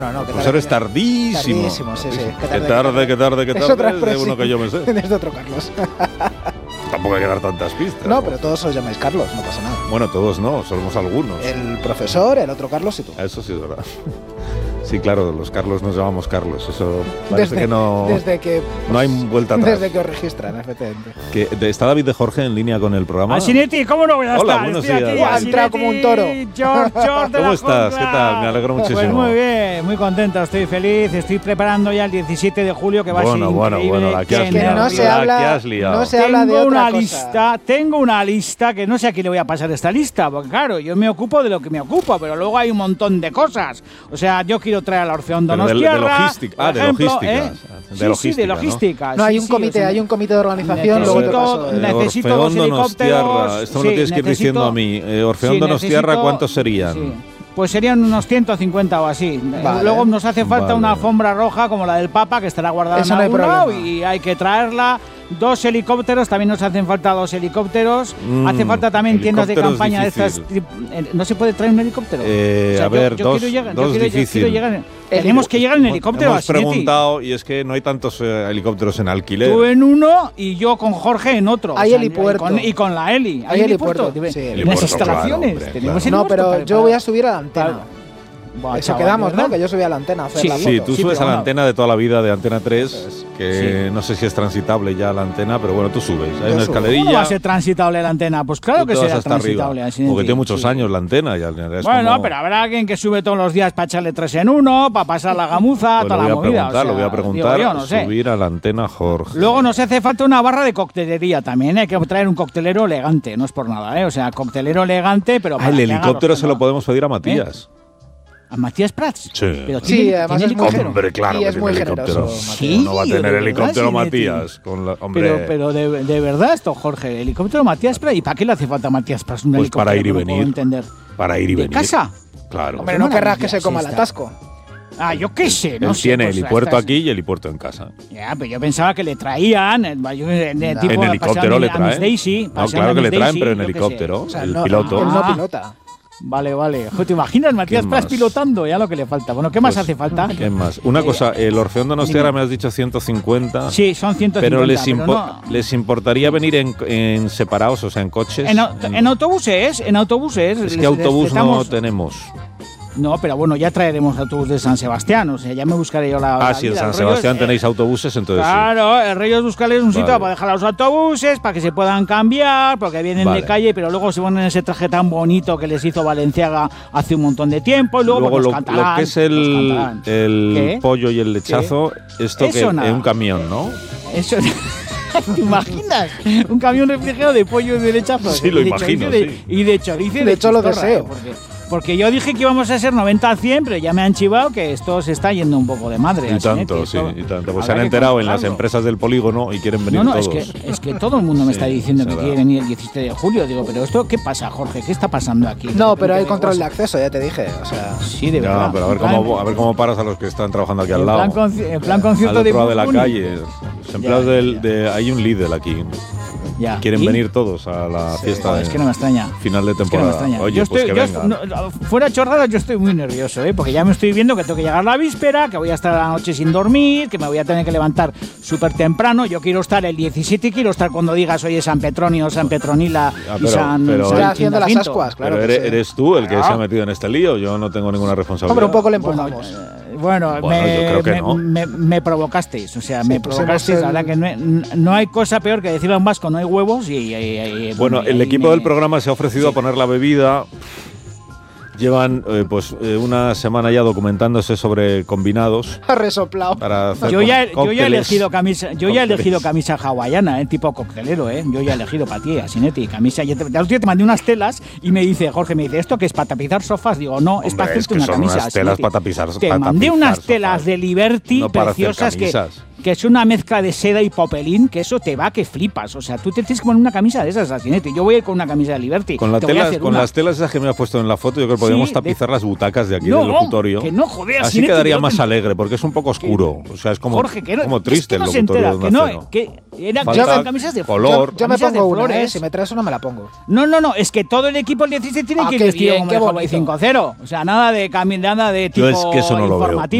No, Pues eres tardísimo. Tardísimo, sí. Qué tarde. Es otra De uno que yo me sé. Es de otro Carlos. Tampoco hay que dar tantas pistas. No, pero todos os llamáis Carlos, no pasa nada. Bueno, todos no, somos algunos. El profesor, el otro Carlos y tú. Eso sí es verdad. Sí, claro, los Carlos nos llamamos Carlos. Eso parece que no. Desde que. No hay vuelta atrás. Desde que os registran, efectivamente. ¿Está David de Jorge en línea con el programa? Asinetti, ¿cómo no voy a Hola, estar? buenos Estoy días. aquí, Ha entrado como un toro. George de ¿Cómo la estás? jungla. ¿Qué tal? Me alegro muchísimo. Pues muy bien, muy contento, estoy feliz. Estoy preparando ya el 17 de julio, que va a ser increíble. Bueno, la que has Que liado. no se habla, no se habla de otra cosa. Tengo una lista que no sé a quién le voy a pasar esta lista, porque claro, yo me ocupo de lo que me ocupo, pero luego hay un montón de cosas. O sea, yo quiero traer a Orfeón Donostiarra. De logística. De logística. De logística. No, hay un comité de organización. Necesito dos helicópteros. Esto me lo tienes que ir diciendo a mí. Orfeón Donostiarra, ¿cuántos serían? Sí. Pues serían unos 150 o así. Vale. Luego nos hace falta una alfombra roja como la del Papa, que estará guardada en algún lado y hay que traerla. 2 helicópteros, también nos hacen falta 2 helicópteros. Hace falta también tiendas de campaña de estas. ¿No se puede traer un helicóptero? A ver, dos difícil. Tenemos que llegar en helicóptero. Hemos preguntado y es que no hay tantos helicópteros en alquiler. Tú en uno y yo con Jorge en otro. Hay helipuerto. Y con la heli. Hay helipuerto. En las instalaciones. Claro. No, pero yo voy a subir a la antena. Buah, eso chaval, quedamos, ¿verdad? ¿no? Que yo subí a la antena a hacer la foto. Sí, tú subes a la bueno. antena de toda la vida de Antena 3, que no sé si es transitable ya la antena, pero bueno, tú subes. Hay una escalerilla. ¿Cómo va a ser transitable la antena? Pues claro que será transitable. Porque tiene muchos años la antena. Bueno, pero habrá alguien que sube todos los días para echarle 3 en 1, para pasar la gamuza, toda la movida. Lo voy a preguntar, digo, yo, no sé. subir a la antena, Jorge. Luego nos hace falta una barra de coctelería también, hay que traer un coctelero elegante, no es por nada, ¿eh? O sea, coctelero elegante, pero para el que helicóptero se lo podemos pedir a Matías. ¿A Matías Prats? Sí. Pero sí, además es muy generoso. Hombre, claro y que es muy tiene helicóptero. Sí, no va a tener helicóptero Matías. Pero de verdad esto, Jorge, helicóptero Matías Prats. ¿Y para qué le hace falta a Matías Prats un helicóptero? Para ir y no venir. puedo entender. Para ir y venir. ¿De casa? Claro. Hombre, no querrás que se coma el atasco. Ah, yo qué sé, no Él sé. tiene pues, helipuerto aquí y helipuerto en casa. Ya, pero yo pensaba que le traían. En helicóptero le traen. No, claro que le traen, pero en helicóptero. El piloto. Él no pilota. Vale. ¿Te imaginas Matías Prats pilotando? Ya lo que le falta. Bueno, ¿qué más hace falta? ¿Qué más? Una cosa, el Orfeón Donostiarra me has dicho 150. Sí, son 150. Pero les importaría venir en separados, o sea, en coches. En autobuses. Es que autobús no tenemos. No, pero bueno, ya traeremos autobús de San Sebastián, o sea, ya me buscaré yo la sí, en San Sebastián tenéis autobuses, entonces claro, el rollo es buscarles un sitio para dejar los autobuses, para que se puedan cambiar, porque vienen de calle, pero luego se ponen ese traje tan bonito que les hizo Valenciaga hace un montón de tiempo, y luego pues, lo que es el pollo y el lechazo, esto que es un camión, ¿no? Eso ¿te imaginas? Un camión refrigerado de pollo y de lechazo. Sí, lo imagino, sí. Y de chorizo. De hecho, lo deseo. Porque yo dije que íbamos a ser 90 al 100, pero ya me han chivado que esto se está yendo un poco de madre. Y tanto. Pues se han enterado en las empresas del polígono y quieren venir todos. Es que todo el mundo me está diciendo que quiere venir el 17 de julio. Digo, pero esto, ¿qué pasa, Jorge? ¿Qué está pasando aquí? No, pero hay control de acceso, ya te dije. O sea, sí, de verdad. Pero a ver cómo paras a los que están trabajando aquí al lado. En plan concierto al otro lado de la calle. Los empleados hay un Lidl aquí. Ya. Quieren venir todos a la fiesta. Es que no me extraña. Final de temporada. Es que no me extraña. Oye, pues que venga. Fuera chorrada, yo estoy muy nervioso, porque ya me estoy viendo que tengo que llegar la víspera, que voy a estar la noche sin dormir, que me voy a tener que levantar súper temprano. Yo quiero estar el 17 y quiero estar cuando digas, oye, San Petronio, San Petronila y San haciendo las ascuas, claro. Pero eres tú el que se ha metido en este lío. Yo no tengo ninguna responsabilidad. Hombre, un poco le empujamos. Bueno, yo creo que no. Me provocasteis, o sea, me provocasteis. La verdad que no hay cosa peor que decirlo en vasco, no hay huevos Bueno, el equipo del programa se ha ofrecido a poner la bebida. Llevan una semana ya documentándose sobre combinados. Ha resoplado. Yo ya he elegido camisa hawaiana, tipo coctelero, Yo ya he elegido para ti, Asinetti, camisa. Ya te mandé unas telas y Jorge me dice, ¿esto qué es para tapizar sofás? Digo, no, es para hacerte una camisa. Unas telas para tapizar. Te mandé unas telas de Liberty no para preciosas hacer que es una mezcla de seda y popelín, que eso te va que flipas. O sea, tú te tienes que poner una camisa de esas, Asinete. Yo voy a ir con una camisa de Liberty. Con las telas esas que me has puesto en la foto, yo creo que podríamos tapizar las butacas de aquí del locutorio. Que no, joder, así quedaría más alegre, porque es un poco oscuro. O sea, es como, Jorge, como triste es que el locutorio de Onda Cero. Eran camisas de color. Yo me pongo una, flores. si me traes una me la pongo. No, es que todo el equipo del 16 tiene que ir vestido como el 5-0. O sea, nada de tipo yo es que eso no lo veo. informativo.